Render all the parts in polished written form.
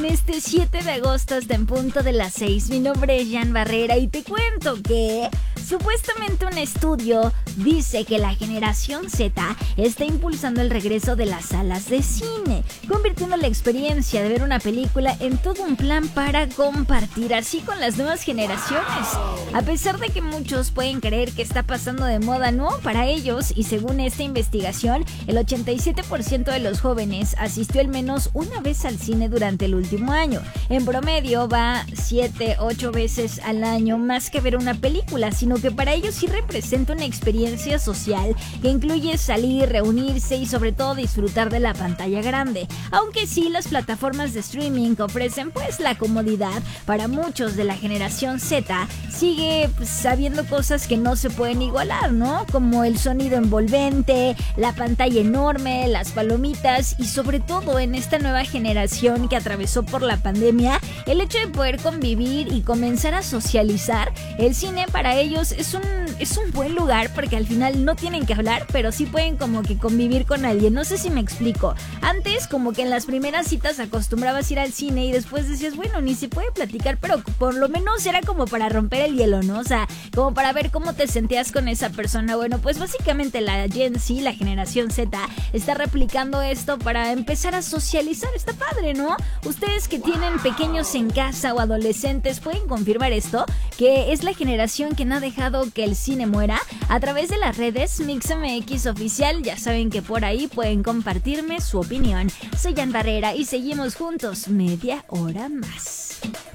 Este 7 de agosto hasta en punto de las 6, mi nombre es Jan Barrera y te cuento que supuestamente un estudio dice que la generación Z está impulsando el regreso de las salas de cine, convirtiendo la experiencia de ver una película en todo un plan para compartir así con las nuevas generaciones. A pesar de que muchos pueden creer que está pasando de moda, no, para ellos, y según esta investigación, el 87% de los jóvenes asistió al menos una vez al cine durante el último año. En promedio va 7-8 veces al año más que ver una película, sino que para ellos sí representa una experiencia social que incluye salir, reunirse y sobre todo disfrutar de la pantalla grande. Aunque sí, las plataformas de streaming ofrecen pues la comodidad, para muchos de la generación Z sigue habiendo cosas que no se pueden igualar, ¿no? Como el sonido envolvente, la pantalla enorme, las palomitas y sobre todo en esta nueva generación que atravesó por la pandemia, el hecho de poder convivir y comenzar a socializar. El cine para ellos es un buen lugar porque al final no tienen que hablar, pero sí pueden como que convivir con alguien. No sé si me explico. Antes como que en las primeras citas acostumbrabas a ir al cine y después decías, bueno, ni se puede platicar, pero por lo menos era como para romper el hielo, ¿no? O sea, como para ver cómo te sentías con esa persona. Bueno, pues básicamente la Gen Z, la generación Z, está replicando esto para empezar a socializar. Está padre, ¿no? Ustedes que tienen pequeños en casa o adolescentes pueden confirmar esto, que es la generación que no ha dejado que el cine muera. A través de las redes MixMX Oficial, ya saben que por ahí pueden compartirme su opinión. Soy Jan Barrera y seguimos juntos media hora más.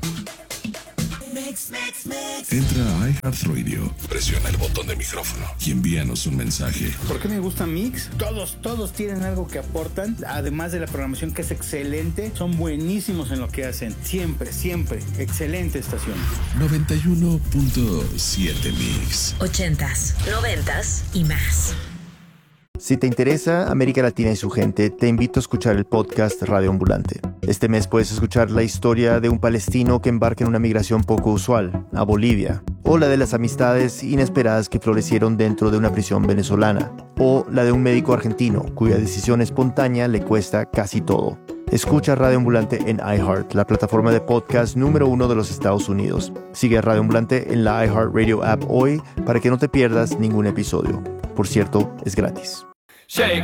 Entra a iHeartRadio, presiona el botón de micrófono y envíanos un mensaje. ¿Por qué me gusta Mix? Todos tienen algo que aportan, además de la programación que es excelente, son buenísimos en lo que hacen. Siempre, excelente estación. 91.7 Mix. 80s, 90s y más. Si te interesa América Latina y su gente, te invito a escuchar el podcast Radio Ambulante. Este mes puedes escuchar la historia de un palestino que embarca en una migración poco usual, a Bolivia, o la de las amistades inesperadas que florecieron dentro de una prisión venezolana, o la de un médico argentino cuya decisión espontánea le cuesta casi todo. Escucha Radio Ambulante en iHeart, la plataforma de podcast número 1 de los Estados Unidos. Sigue a Radio Ambulante en la iHeartRadio app hoy para que no te pierdas ningún episodio. Por cierto, es gratis. Shake,